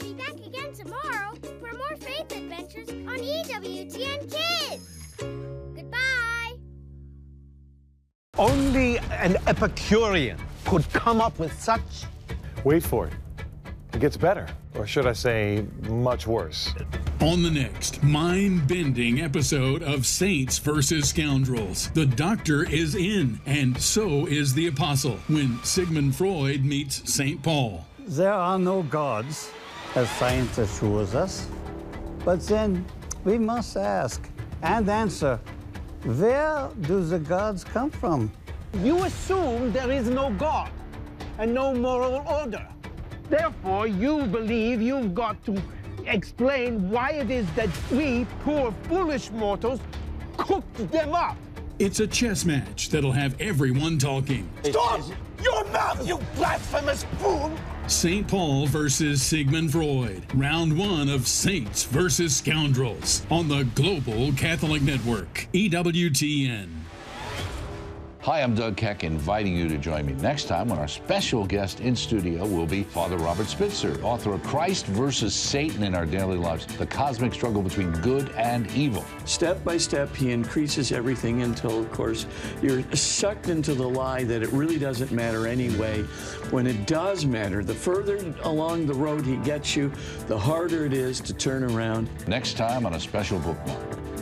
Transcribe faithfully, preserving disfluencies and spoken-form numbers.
be back again tomorrow for more faith adventures on E W T N Kids. Goodbye. Only an Epicurean could come up with such... Wait for it. It gets better. Or should I say, much worse. On the next mind-bending episode of Saints versus Scoundrels, the doctor is in, and so is the apostle, when Sigmund Freud meets Saint Paul. There are no gods, as science assures us. But then we must ask and answer, where do the gods come from? You assume there is no God and no moral order. Therefore, you believe you've got to explain why it is that we, poor, foolish mortals, cooked them up. It's a chess match that'll have everyone talking. Stop your mouth, you blasphemous fool! Saint Paul versus Sigmund Freud. Round one of Saints versus Scoundrels on the Global Catholic Network, E W T N. Hi, I'm Doug Keck, inviting you to join me next time when our special guest in studio will be Father Robert Spitzer, author of Christ versus Satan in Our Daily Lives, the cosmic struggle between good and evil. Step by step, he increases everything until, of course, you're sucked into the lie that it really doesn't matter anyway. When it does matter, the further along the road he gets you, the harder it is to turn around. Next time on a special bookmark.